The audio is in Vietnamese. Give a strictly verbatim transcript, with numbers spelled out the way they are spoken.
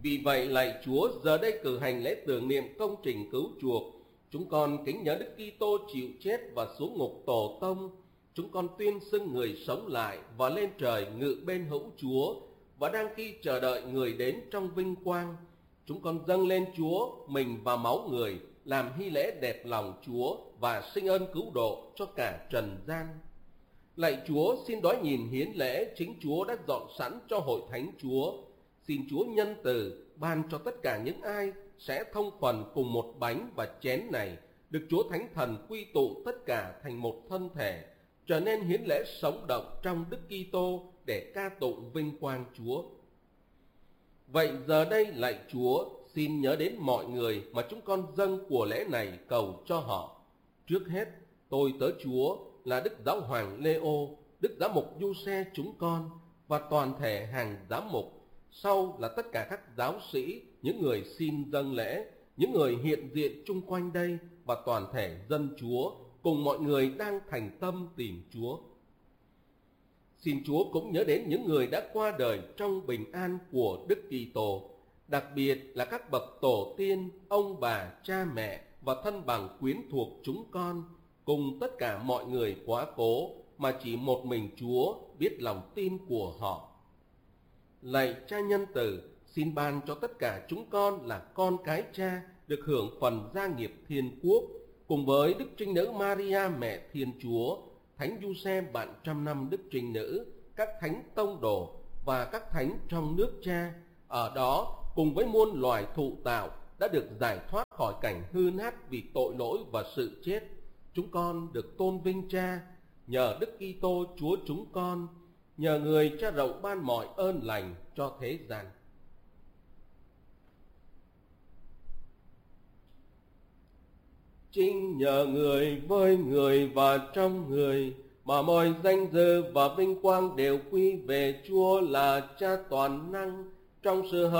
Vì vậy lạy Chúa, giờ đây cử hành lễ tưởng niệm công trình cứu chuộc, chúng con kính nhớ Đức Kitô chịu chết và xuống ngục tổ tông. Chúng con tuyên xưng người sống lại và lên trời ngự bên hữu Chúa, và đang khi chờ đợi người đến trong vinh quang. Chúng con dâng lên Chúa mình và máu người, làm hy lễ đẹp lòng Chúa và sinh ơn cứu độ cho cả trần gian. Lạy Chúa, xin đói nhìn hiến lễ chính Chúa đã dọn sẵn cho hội thánh Chúa. Xin Chúa nhân từ ban cho tất cả những ai sẽ thông phần cùng một bánh và chén này, được Chúa Thánh Thần quy tụ tất cả thành một thân thể, trở nên hiến lễ sống động trong Đức Kitô để ca tụng vinh quang Chúa. Vậy giờ đây lạy Chúa, xin nhớ đến mọi người mà chúng con dâng của lễ này cầu cho họ. Trước hết, tôi tớ Chúa là Đức Giáo Hoàng Leo, Đức Giám mục Giuse chúng con và toàn thể hàng giám mục. Sau là tất cả các giáo sĩ, những người xin dâng lễ, những người hiện diện chung quanh đây và toàn thể dân Chúa, cùng mọi người đang thành tâm tìm Chúa. Xin Chúa cũng nhớ đến những người đã qua đời trong bình an của Đức Kitô, đặc biệt là các bậc tổ tiên, ông bà, cha mẹ và thân bằng quyến thuộc chúng con, cùng tất cả mọi người quá cố mà chỉ một mình Chúa biết lòng tin của họ. Lạy Cha nhân từ, xin ban cho tất cả chúng con là con cái Cha được hưởng phần gia nghiệp thiên quốc, cùng với Đức Trinh Nữ Maria mẹ Thiên Chúa, Thánh Giuse bạn trăm năm Đức Trinh Nữ, các thánh tông đồ và các thánh trong nước Cha, ở đó cùng với muôn loài thụ tạo đã được giải thoát khỏi cảnh hư nát vì tội lỗi và sự chết. Chúng con được tôn vinh Cha nhờ Đức Kitô Chúa chúng con, nhờ người Cha rộng ban mọi ơn lành cho thế gian. Chính nhờ người, với người và trong người mà mọi danh dự và vinh quang đều quy về Chúa là Cha toàn năng, trong sự